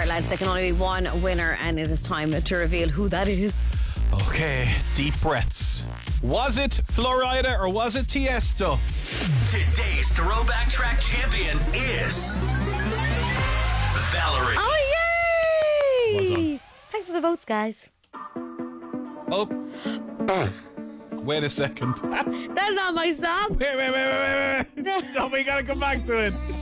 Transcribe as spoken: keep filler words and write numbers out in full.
are, lads. There can only be one winner, and it is time to reveal who that is. Okay, deep breaths. Was it Florida or was it Tiesto? Today's throwback track champion is Valerie. Oh, yay! Well done. Thanks for the votes, guys. Oh. Wait a second. That's not my song. Wait, wait, wait, wait, wait, wait. No, we gotta come back to it.